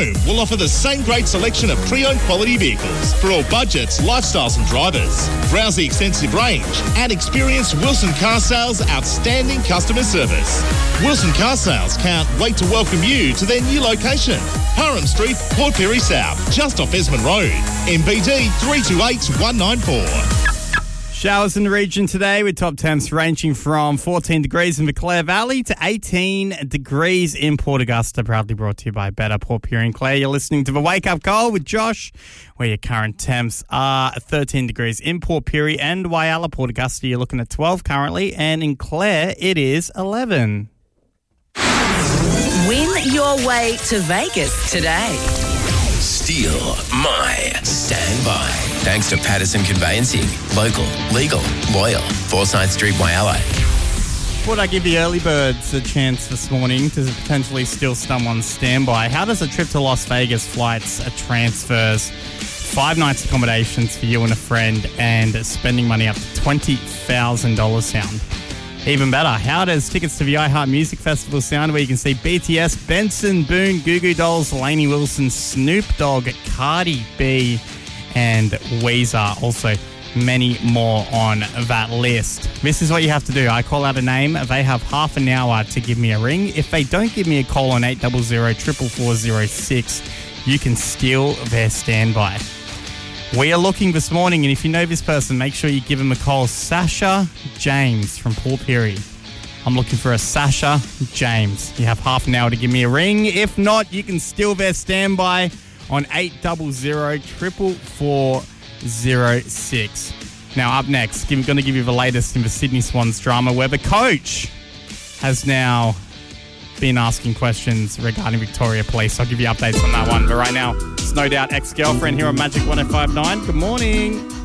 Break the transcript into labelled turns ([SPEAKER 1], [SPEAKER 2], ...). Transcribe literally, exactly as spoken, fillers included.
[SPEAKER 1] Home will offer the same great selection of pre-owned quality vehicles for all budgets, lifestyles and drivers. Browse the extensive range and experience Wilson Car Sales' outstanding customer service. Wilson Car Sales can't wait to welcome you to their new location, Parham Street, Port Pirie South, just off Esmond Road. M B D three two eight one nine four.
[SPEAKER 2] Showers in the region today with top temps ranging from fourteen degrees in the Clare Valley to eighteen degrees in Port Augusta. Proudly brought to you by Better Port Pirie and Clare. You're listening to the Wake Up Call with Josh, where your current temps are thirteen degrees in Port Pirie and Whyalla. Port Augusta, you're looking at twelve currently, and in Clare, it is eleven.
[SPEAKER 3] Win your way to Vegas today.
[SPEAKER 4] Steal my standby. Thanks to Patterson Conveyancing. Local, legal, loyal. Forsyth Street, Whyalla.
[SPEAKER 2] Would I give the early birds a chance this morning to potentially steal someone's standby? How does a trip to Las Vegas flights, transfers, five nights accommodations for you and a friend, and spending money up to twenty thousand dollars sound? Even better, how does tickets to the iHeart Music Festival sound, where you can see B T S, Benson Boone, Goo Goo Dolls, Lainey Wilson, Snoop Dogg, Cardi B, and Weezer. Also, many more on that list. This is what you have to do. I call out a name. They have half an hour to give me a ring. If they don't give me a call on eight hundred, four four four zero six, you can steal their standby. We are looking this morning, and if you know this person, make sure you give him a call. Sasha James from Port Pirie. I'm looking for a Sasha James. You have half an hour to give me a ring. If not, you can steal their standby on eight hundred, four four four zero six. Now, up next, I'm going to give you the latest in the Sydney Swans drama, where the coach has now been asking questions regarding Victoria Police. I'll give you updates on that one. But right now, it's No Doubt Ex-Girlfriend here on Magic one oh five point nine. Good morning.